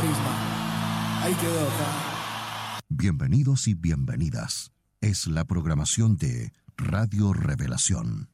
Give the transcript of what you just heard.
carisma. Ahí quedó, acá. Bienvenidos y bienvenidas. Es la programación de Radio Revelación.